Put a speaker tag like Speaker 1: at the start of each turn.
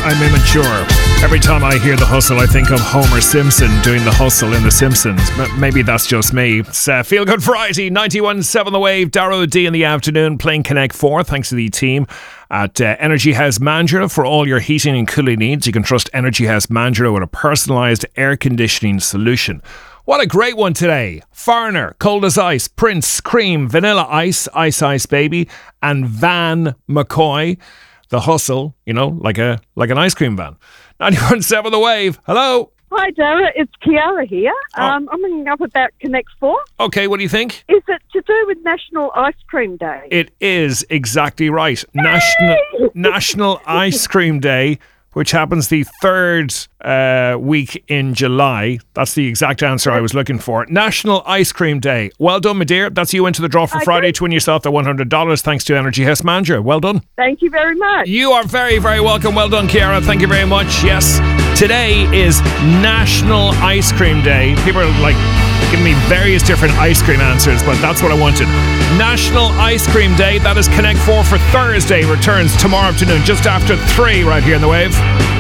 Speaker 1: I'm immature. Every time I hear The Hustle, I think of Homer Simpson doing The Hustle in The Simpsons. But maybe that's just me. It's Feel Good Friday, 91.7 The Wave. Darrow D in the afternoon, playing Connect 4. Thanks to the team at Energy House Mandurah for all your heating and cooling needs. You can trust Energy House Mandurah with a personalised air conditioning solution. What a great one today. Foreigner, Cold as Ice, Prince, Cream, Vanilla Ice, Ice Ice Baby, and Van McCoy. The Hustle, you know, like an ice cream van. 91.7 The Wave. Hello.
Speaker 2: Hi, Dara. It's Kiara here. I'm ringing up about Connect 4.
Speaker 1: Okay, what do you think?
Speaker 2: Is it to do with National Ice Cream Day?
Speaker 1: It is exactly right. National Ice Cream Day, which happens the third week in July. That's the exact answer I was looking for. National Ice Cream Day. Well done, my dear. That's you into the draw for Friday to win yourself the $100 thanks to Energy House Mandurah. Well done.
Speaker 2: Thank you very much.
Speaker 1: You are very, very welcome. Well done, Kiara. Thank you very much. Yes, today is National Ice Cream Day. People are like giving me various different ice cream answers, but that's what I wanted. National Ice Cream Day. That is Connect 4 for Thursday. Returns tomorrow afternoon just after 3 right here in the Wave.